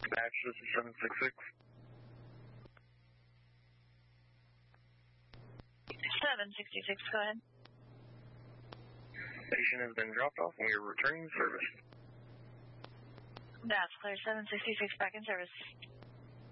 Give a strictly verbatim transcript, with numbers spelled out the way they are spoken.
Batch, this is seven six six. seven sixty-six, go ahead. Patient has been dropped off and we are returning service. That's clear. seven sixty-six back in service.